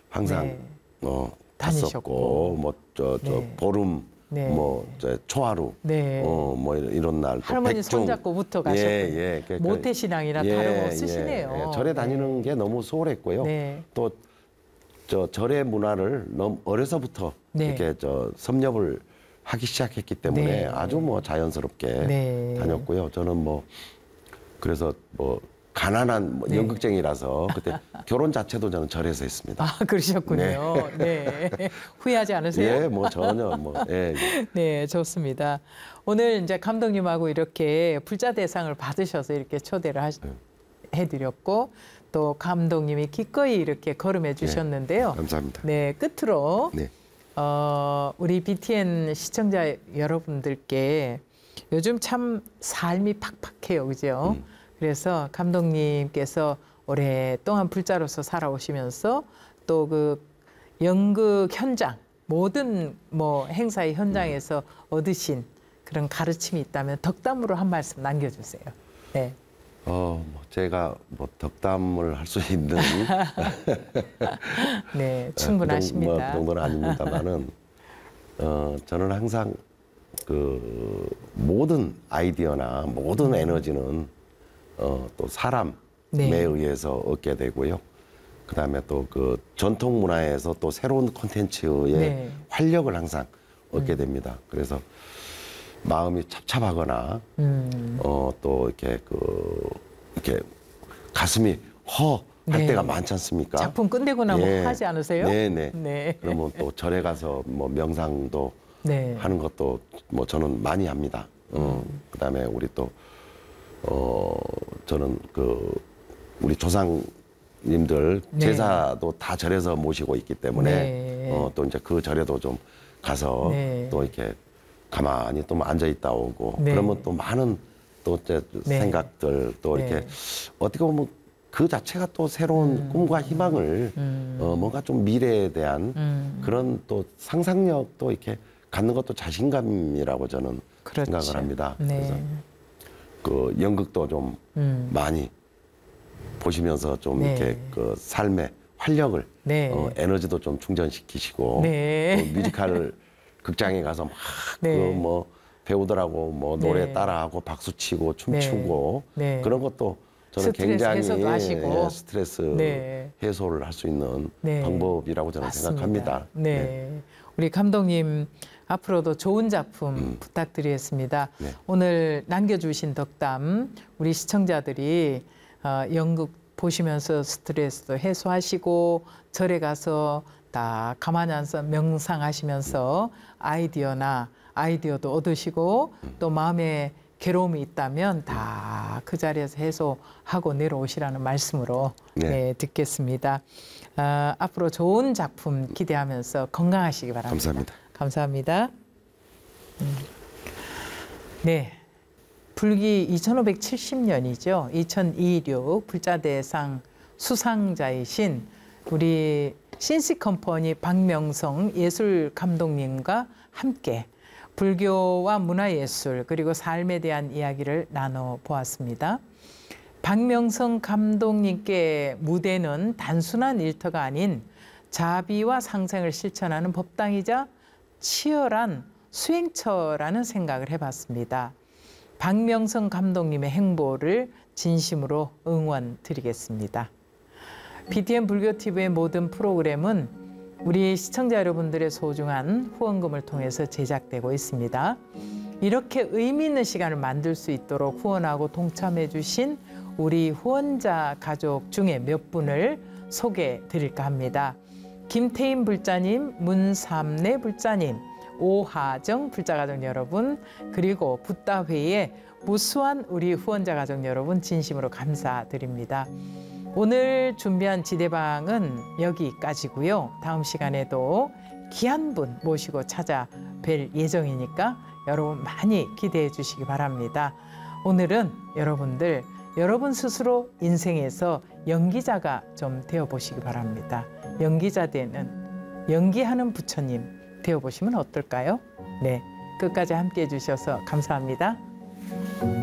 항상 네. 다녔고 뭐 네. 보름 네. 뭐 초하루 네. 뭐 이런 날 또 할머니 백중 손잡고부터 가셨군요. 예. 모태신앙이라 다름없으시네요. 예. 절에 다니는 게 너무 소홀했고요. 네. 또 절의 문화를 너무 어려서부터 네. 이렇게 섭렵을 하기 시작했기 때문에 네. 아주 뭐 자연스럽게 네. 다녔고요. 저는 뭐 그래서 뭐 가난한 네. 연극쟁이라서 그때 결혼 자체도 저는 절에서 했습니다. 아, 그러셨군요. 네. 후회하지 않으세요? 예, 뭐 전혀 뭐 예. 네, 좋습니다. 오늘 이제 감독님하고 이렇게 불자 대상을 받으셔서 이렇게 초대를 해드렸고 또 감독님이 기꺼이 이렇게 거름해 주셨는데요. 감사합니다. 네, 끝으로 네. 우리 BTN 시청자 여러분들께 요즘 참 삶이 팍팍해요, 그죠? 그래서 감독님께서 오랫동안 불자로서 살아오시면서 또 그 연극 현장 모든 뭐 행사의 현장에서 얻으신 그런 가르침이 있다면 덕담으로 한 말씀 남겨주세요. 네. 뭐 제가 뭐 덕담을 할 수 있는 네, 충분하십니다. 그 정도는 아닙니다만은 저는 항상 그 모든 아이디어나 모든 에너지는 또 사람에 네. 의해서 얻게 되고요. 그다음에 또 그 전통 문화에서 또 새로운 콘텐츠의 네. 활력을 항상 얻게 됩니다. 그래서 마음이 찹찹하거나 또 이렇게 가슴이 허 할 네. 때가 많지 않습니까? 작품 끝내고 나면 예. 하지 않으세요? 네네. 네. 그러면 또 절에 가서 뭐 명상도 네. 하는 것도 뭐 저는 많이 합니다. 그다음에 우리 또 저는 그 우리 조상님들 네. 제사도 다 절에서 모시고 있기 때문에 네. 또 이제 그 절에도 좀 가서 네. 또 이렇게 가만히 또 앉아 있다 오고 네. 그러면 또 많은 또 이제 네. 생각들 또 네. 이렇게 어떻게 보면 그 자체가 또 새로운 꿈과 희망을 뭔가 좀 미래에 대한 그런 또 상상력도 이렇게 갖는 것도 자신감이라고 저는 그렇죠. 생각을 합니다. 네. 그래서 그 연극도 좀 많이 보시면서 좀 네. 이렇게 그 삶의 활력을 네. 에너지도 좀 충전시키시고 네. 또 뮤지컬 극장에 가서 막 그 네. 뭐 배우들하고 뭐 노래 네. 따라하고 박수 치고 춤추고 네. 그런 것도 저는 스트레스 굉장히 해소도 하시고. 스트레스 네. 해소를 할 수 있는 네. 방법이라고 저는 맞습니다. 생각합니다. 네. 우리 감독님 앞으로도 좋은 작품 부탁드리겠습니다. 네. 오늘 남겨주신 덕담 우리 시청자들이 연극 보시면서 스트레스도 해소하시고 절에 가서 다 가만히 앉아서 명상하시면서 아이디어도 얻으시고 또 마음에 괴로움이 있다면 다 그 자리에서 해소하고 내려오시라는 말씀으로 네, 듣겠습니다. 앞으로 좋은 작품 기대하면서 건강하시기 바랍니다. 감사합니다. 감사합니다. 네, 불기 2570년이죠. 2026 불자대상 수상자이신 우리 신시컴퍼니 박명성 예술감독님과 함께 불교와 문화예술 그리고 삶에 대한 이야기를 나눠보았습니다. 박명성 감독님께 무대는 단순한 일터가 아닌 자비와 상생을 실천하는 법당이자 치열한 수행처라는 생각을 해봤습니다. 박명성 감독님의 행보를 진심으로 응원드리겠습니다. BTN 불교TV의 모든 프로그램은 우리 시청자 여러분들의 소중한 후원금을 통해서 제작되고 있습니다. 이렇게 의미 있는 시간을 만들 수 있도록 후원하고 동참해 주신 우리 후원자 가족 중에 몇 분을 소개해 드릴까 합니다. 김태인 불자님, 문삼래 불자님, 오하정 불자가족 여러분, 그리고 붓다회의 무수한 우리 후원자 가족 여러분 진심으로 감사드립니다. 오늘 준비한 지대방은 여기까지고요. 다음 시간에도 귀한 분 모시고 찾아뵐 예정이니까 여러분 많이 기대해 주시기 바랍니다. 오늘은 여러분 스스로 인생에서 연기자가 좀 되어보시기 바랍니다. 연기자 되는 연기하는 부처님 되어보시면 어떨까요? 네, 끝까지 함께해 주셔서 감사합니다.